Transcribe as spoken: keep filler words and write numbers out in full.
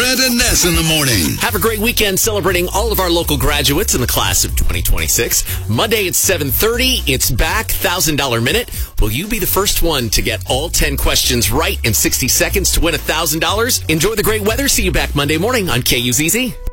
Grant and Ness in the morning. Have a great weekend celebrating all of our local graduates in the class of twenty twenty-six. Monday at seven thirty, it's back, one thousand dollars Minute. Will you be the first one to get all ten questions right in sixty seconds to win one thousand dollars? Enjoy the great weather. See you back Monday morning on K U Z Z.